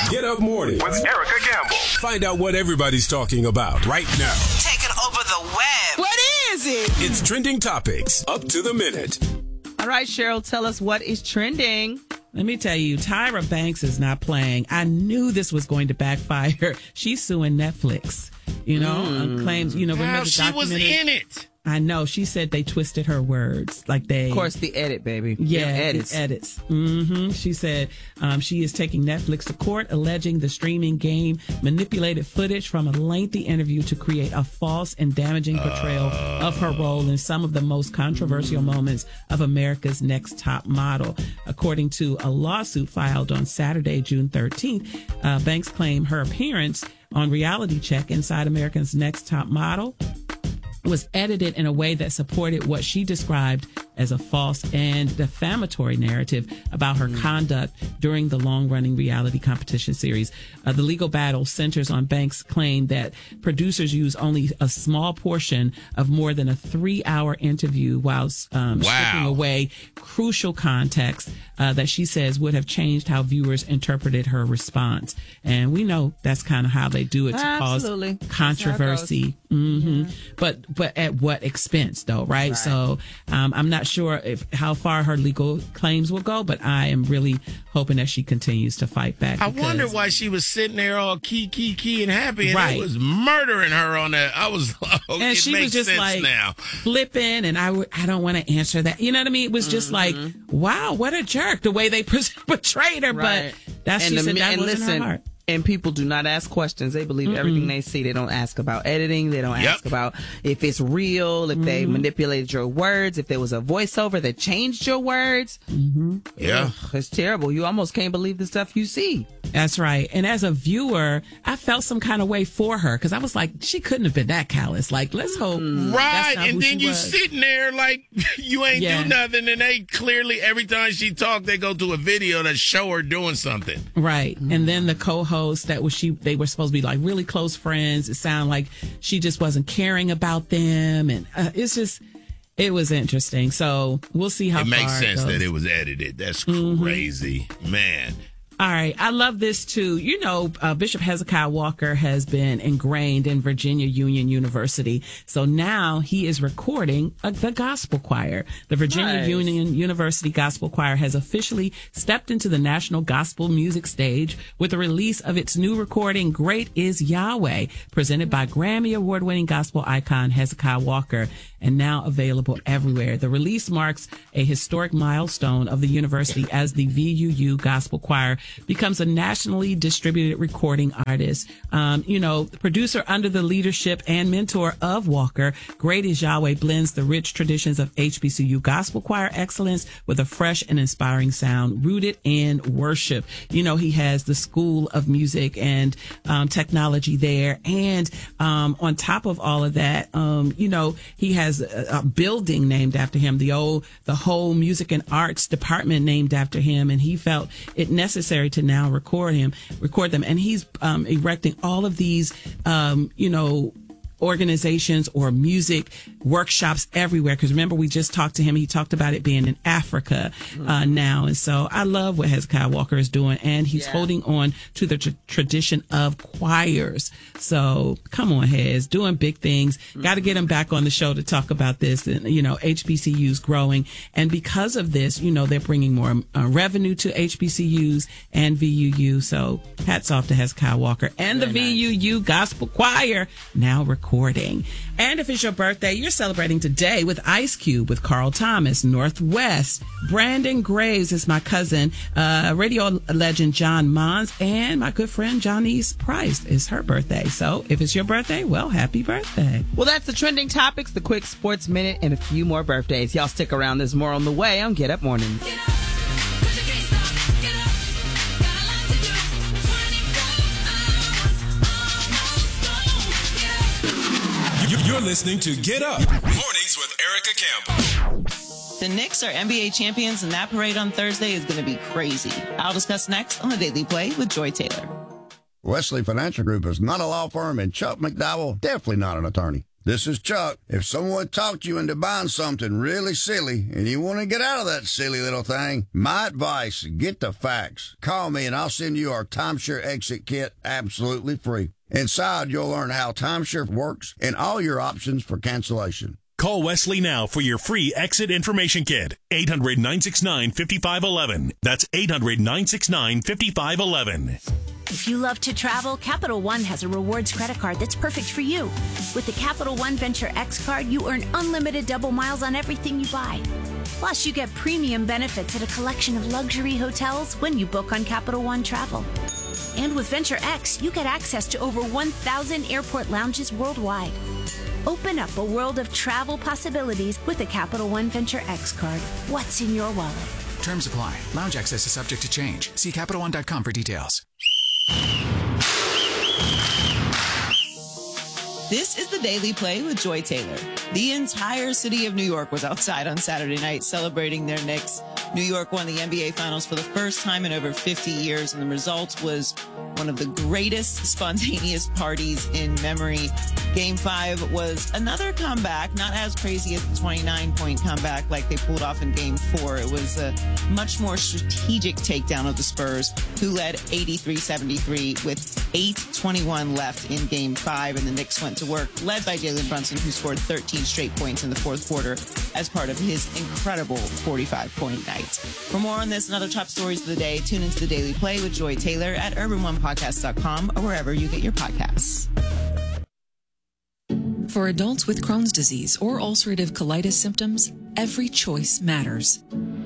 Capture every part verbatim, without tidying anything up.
Get Up Morning with Erica Gamble. Find out what everybody's talking about right now. Taking over the web. What is it? It's Trending Topics, up to the minute. All right, Cheryl, tell us what is trending. Let me tell you, Tyra Banks is not playing. I knew this was going to backfire. She's suing Netflix, you know, mm. on claims, you know, remember How the she was in it. I know. She said they twisted her words. Like they. Of course, the edit, baby. Yeah, the edits. The edits. Mm-hmm. She said um, she is taking Netflix to court, alleging the streaming game manipulated footage from a lengthy interview to create a false and damaging portrayal uh, of her role in some of the most controversial mm. moments of America's Next Top Model. According to a lawsuit filed on Saturday, June thirteenth, uh, Banks claimed her appearance on Reality Check inside America's Next Top Model was edited in a way that supported what she described as a false and defamatory narrative about her mm. conduct during the long-running reality competition series. Uh, the legal battle centers on Banks' claim that producers use only a small portion of more than a three-hour interview while um, wow. stripping away crucial context uh, that she says would have changed how viewers interpreted her response. And we know that's kind of how they do it to Absolutely. cause controversy. Mm-hmm. Yeah. But but at what expense, though, right? right. So um, I'm not sure if how far her legal claims will go, but I am really hoping that she continues to fight back. I wonder why she was sitting there all key, key, key and happy, and right. it was murdering her on that. I was, oh, and it she makes was just sense like now. flipping, and I w- I don't want to answer that. You know what I mean? It was just mm-hmm. like, wow, what a jerk the way they portrayed her. Right. But that's and she the, said that and was listen, in her heart. And people do not ask questions. They believe Mm-mm. everything they see. They don't ask about editing. They don't yep. ask about if it's real, if mm-hmm. they manipulated your words, if there was a voiceover that changed your words. Mm-hmm. Yeah. Ugh, it's terrible. You almost can't believe the stuff you see. That's right. And as a viewer, I felt some kind of way for her because I was like, she couldn't have been that callous. Like, let's hope. Mm. Right. And then you was. sitting there like you ain't yeah. do nothing. And they clearly, every time she talked, they go to a video that show her doing something. Right. Mm. And then the co-host that was she, they were supposed to be like really close friends. It sounded like she just wasn't caring about them. And uh, it's just, it was interesting. So we'll see how it far makes sense it goes. that it was edited. That's mm-hmm. crazy, man. All right. I love this, too. You know, uh, Bishop Hezekiah Walker has been ingrained in Virginia Union University. So now he is recording uh, the gospel choir. The Virginia nice. Union University Gospel Choir has officially stepped into the national gospel music stage with the release of its new recording, Great is Yahweh, presented by Grammy Award-winning gospel icon Hezekiah Walker, and now available everywhere. The release marks a historic milestone of the university as the V U U Gospel Choir becomes a nationally distributed recording artist. Um, you know, the producer under the leadership and mentor of Walker, Great is Yahweh blends the rich traditions of H B C U gospel choir excellence with a fresh and inspiring sound rooted in worship. You know, he has the School of Music and um, Technology there. And um, on top of all of that, um, you know, he has a, a building named after him, the old, the whole music and arts department named after him. And he felt it necessary to now record him, record them. And he's um, erecting all of these, um, you know, organizations or music workshops everywhere. Because remember, we just talked to him. He talked about it being in Africa uh, now. And so I love what Hezekiah Walker is doing. And he's yeah. holding on to the tr- tradition of choirs. So come on, Hez, doing big things. Mm-hmm. Got to get him back on the show to talk about this. And, you know, H B C U's growing. And because of this, you know, they're bringing more uh, revenue to H B C U's and V U U. So hats off to Hezekiah Walker and Very the nice. V U U Gospel Choir now recording. And if it's your birthday, you're celebrating today with Ice Cube, with Carl Thomas, Northwest. Brandon Graves is my cousin, uh, radio legend John Mons, and my good friend Janice Price is her birthday. So if it's your birthday, well, happy birthday. Well, that's the trending topics, the quick sports minute, and a few more birthdays. Y'all stick around. There's more on the way on Get Up Mornings. Get up. You're listening to Get Up Mornings with Erica Campbell. The Knicks are N B A champions, and that parade on Thursday is going to be crazy. I'll discuss next on the Daily Play with Joy Taylor. Wesley Financial Group is not a law firm, and Chuck McDowell definitely not an attorney. This is Chuck. If someone talked you into buying something really silly and you want to get out of that silly little thing, my advice, get the facts. Call me and I'll send you our timeshare exit kit absolutely free. Inside, you'll learn how timeshare works and all your options for cancellation. Call Wesley now for your free exit information kit. eight hundred, nine six nine, five five one one. That's eight hundred, nine six nine, five five one one. If you love to travel, Capital One has a rewards credit card that's perfect for you. With the Capital One Venture X card, you earn unlimited double miles on everything you buy. Plus, you get premium benefits at a collection of luxury hotels when you book on Capital One Travel. And with Venture X, you get access to over one thousand airport lounges worldwide. Open up a world of travel possibilities with the Capital One Venture X card. What's in your wallet? Terms apply. Lounge access is subject to change. See Capital One dot com for details. This is the Daily Play with Joy Taylor. The entire city of New York was outside on Saturday night celebrating their Knicks. New York won the N B A Finals for the first time in over fifty years, and the result was one of the greatest spontaneous parties in memory. Game five was another comeback, not as crazy as the twenty-nine point comeback like they pulled off in Game four. It was a much more strategic takedown of the Spurs, who led eighty-three seventy-three with eight twenty-one left in Game five, and the Knicks went to work, led by Jalen Brunson, who scored thirteen straight points in the fourth quarter as part of his incredible forty-five point night. For more on this and other top stories of the day, tune into the Daily Play with Joy Taylor at urban one podcast dot com or wherever you get your podcasts. For adults with Crohn's disease or ulcerative colitis symptoms, every choice matters.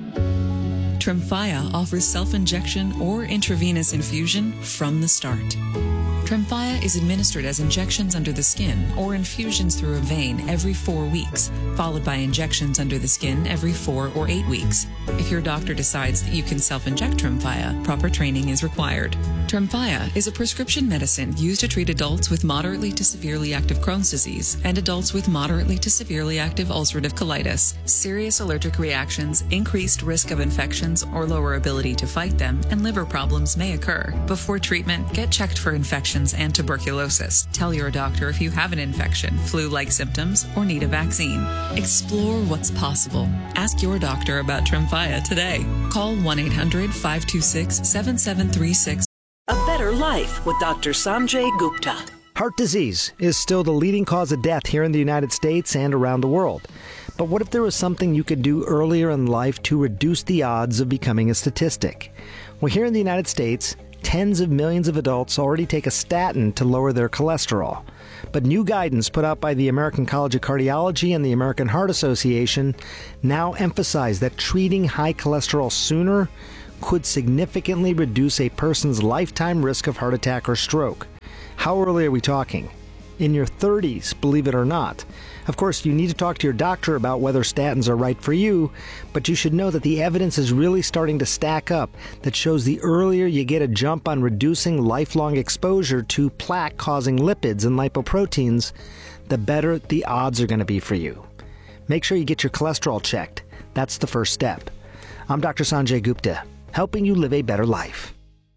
Tremfya offers self-injection or intravenous infusion from the start. Tremfya is administered as injections under the skin or infusions through a vein every four weeks, followed by injections under the skin every four or eight weeks. If your doctor decides that you can self-inject Tremfya, proper training is required. Tremfya is a prescription medicine used to treat adults with moderately to severely active Crohn's disease and adults with moderately to severely active ulcerative colitis. Serious allergic reactions, increased risk of infections or lower ability to fight them, and liver problems may occur. Before treatment, get checked for infections and tuberculosis. Tell your doctor if you have an infection, flu-like symptoms, or need a vaccine. Explore what's possible. Ask your doctor about Tremfya today. Call one eight hundred, five two six, seven seven three six. A better life with Doctor Sanjay Gupta. Heart disease is still the leading cause of death here in the United States and around the world. But what if there was something you could do earlier in life to reduce the odds of becoming a statistic? Well, here in the United States, tens of millions of adults already take a statin to lower their cholesterol. But new guidance put out by the American College of Cardiology and the American Heart Association now emphasize that treating high cholesterol sooner could significantly reduce a person's lifetime risk of heart attack or stroke. How early are we talking? In your thirties, believe it or not. Of course, you need to talk to your doctor about whether statins are right for you, but you should know that the evidence is really starting to stack up that shows the earlier you get a jump on reducing lifelong exposure to plaque-causing lipids and lipoproteins, the better the odds are going to be for you. Make sure you get your cholesterol checked. That's the first step. I'm Doctor Sanjay Gupta, helping you live a better life.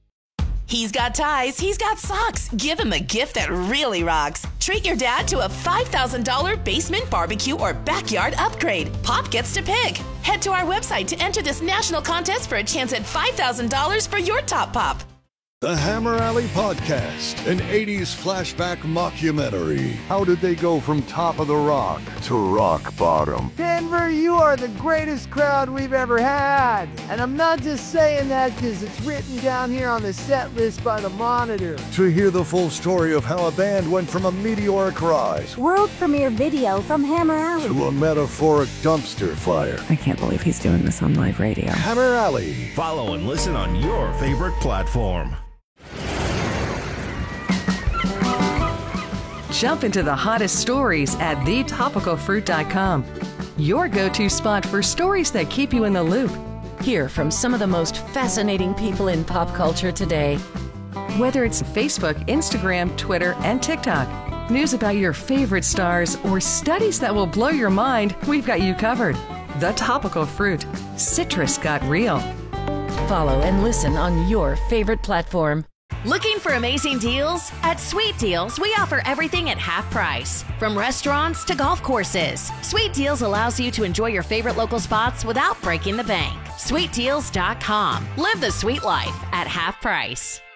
He's got ties, he's got socks. Give him a gift that really rocks. Treat your dad to a five thousand dollars basement barbecue or backyard upgrade. Pop gets to pick. Head to our website to enter this national contest for a chance at five thousand dollars for your top pop. The Hammer Alley Podcast, an eighties flashback mockumentary. How did they go from top of the rock to rock bottom? Denver, you are the greatest crowd we've ever had. And I'm not just saying that because it's written down here on the set list by the Monitor. To hear the full story of how a band went from a meteoric rise, world premiere video from Hammer Alley, to a metaphoric dumpster fire. I can't believe he's doing this on live radio. Hammer Alley. Follow and listen on your favorite platform. Jump into the hottest stories at the topical fruit dot com. Your go-to spot for stories that keep you in the loop. Hear from some of the most fascinating people in pop culture today. Whether it's Facebook, Instagram, Twitter, and TikTok, news about your favorite stars, or studies that will blow your mind, we've got you covered. The Topical Fruit. Citrus got real. Follow and listen on your favorite platform. Looking for amazing deals? At Sweet Deals, we offer everything at half price. From restaurants to golf courses, Sweet Deals allows you to enjoy your favorite local spots without breaking the bank. sweet deals dot com. Live the sweet life at half price.